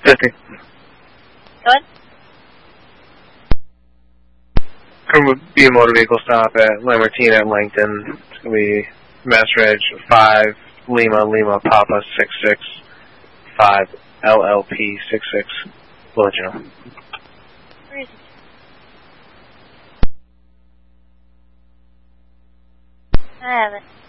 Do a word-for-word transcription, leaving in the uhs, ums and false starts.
fifty. Good. Going to be a motor vehicle stop at Lamartine at Langton. It's going to be Mass Reg five Lima Lima Papa six six five L L P six six. We'll let you know. Where is it? I have it.